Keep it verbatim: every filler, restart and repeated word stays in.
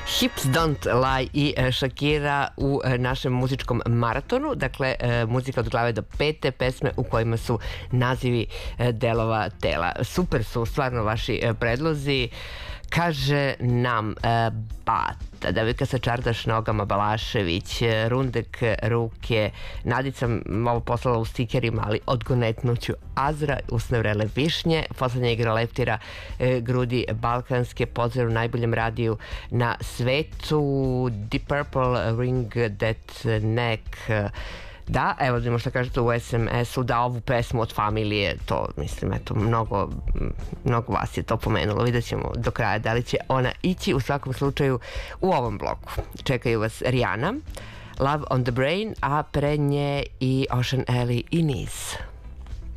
Hips Don't Lie i Shakira u našem muzičkom maratonu, dakle muzika od glave do pete, pesme u kojima su nazivi delova tela. Super su stvarno vaši predlozi. Kaže nam Bata, devojka sa čardaš nogama Balašević, Rundek ruke, Nadica ovo poslala u stikerima, ali odgonetnuću Azra, usne vrele višnje, poslednja igra leptira grudi balkanske, pozdrav u najboljem radiju na svetu, Deep Purple, Ring That Neck. Da, evo vidimo što kažete u es em esu, da ovu pesmu od Familije, to mislim, eto, mnogo, mnogo vas je to pomenulo, vidjet ćemo do kraja da li će ona ići. U svakom slučaju u ovom bloku čekaju vas Rihanna, Love on the Brain, a pre nje i Ocean Alley i Nice.